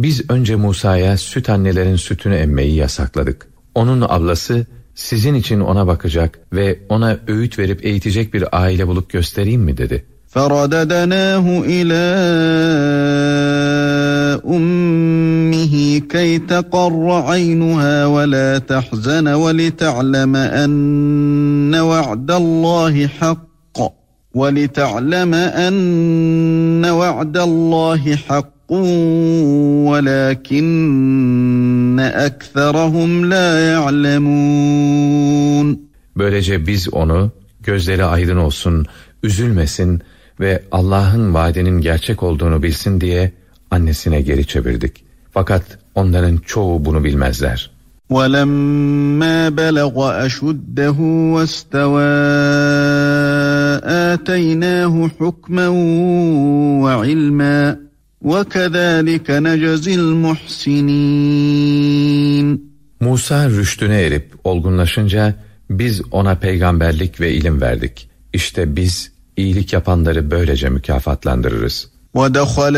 Biz önce Musa'ya süt annelerin sütünü emmeyi yasakladık. Onun ablası sizin için ona bakacak ve ona öğüt verip eğitecek bir aile bulup göstereyim mi dedi. فَرَدَدْنَاهُ إِلَى أُمِّهِ كَيْ تَقَرَّ عَيْنُهَا وَلَا تَحْزَنَ وَلِتَعْلَمَ أَنَّ وَعْدَ اللّٰهِ حَقٌّ وَلَكِنَّ أَكْثَرَهُمْ لَا يَعْلَمُونَ. Böylece biz onu gözleri aydın olsun, üzülmesin ve Allah'ın vaadinin gerçek olduğunu bilsin diye annesine geri çevirdik. Fakat onların çoğu bunu bilmezler. وَلَمَّا بَلَغَ أَشُدَّهُ وَاسْتَوَى آتَيْنَاهُ حُكْمًا وَعِلْمًا وَكَذَٰلِكَ نَجْزِي الْمُحْسِنِينَ. Musa rüştüne erip olgunlaşınca biz ona peygamberlik ve ilim verdik. İşte biz iyilik yapanları böylece mükafatlandırırız. وَدَخَلَ